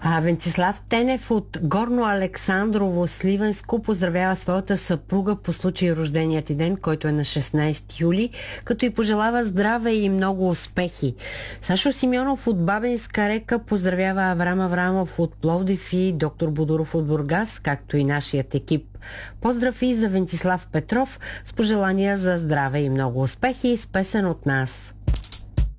Венцислав Тенев от Горно Александрово, Сливенско, поздравява своята съпруга по случай рожденият ти ден, който е на 16 юли, като й пожелава здраве и много успехи. Сашо Симеонов от Бабинска река поздравява Аврам Аврамов от Пловдив и доктор Бодуров от Бургас, както и нашият екип. Поздрав и за Венцислав Петров с пожелания за здраве и много успехи с песен от нас.